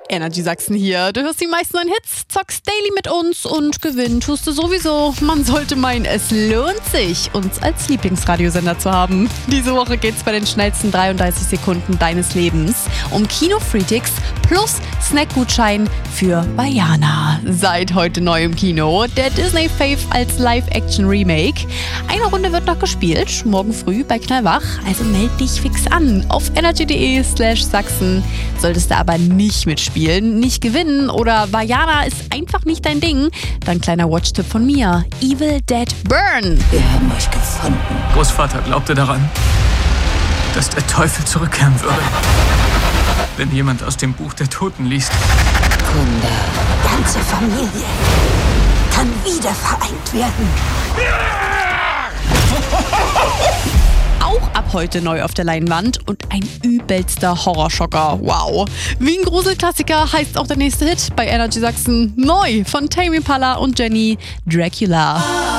Energy Sachsen hier. Du hörst die meisten neuen Hits, zockst daily mit uns und gewinnen tust du sowieso. Man sollte meinen, es lohnt sich, uns als Lieblingsradiosender zu haben. Diese Woche geht's bei den schnellsten 33 Sekunden deines Lebens um Kino-Freetics plus Snackgutschein für Vaiana. Seit heute neu im Kino. Der Disney-Fave als Live-Action-Remake. Eine Runde wird noch gespielt, morgen früh bei Knallwach. Also meld dich fix an. Auf energy.de/Sachsen. Solltest du aber nicht mitspielen, nicht gewinnen oder Vaiana ist einfach nicht dein Ding, dann kleiner Watch-Tipp von mir. Evil Dead Burn. Wir haben euch gefunden. Großvater glaubte daran, dass der Teufel zurückkehren würde, wenn jemand aus dem Buch der Toten liest. Kunde, ganze Familie kann wieder vereint werden. Auch ab heute neu auf der Leinwand und ein übelster Horrorschocker. Wow. Wie ein Gruselklassiker heißt auch der nächste Hit bei Energy Sachsen. Neu von Tame Impala und Jenny, Dracula.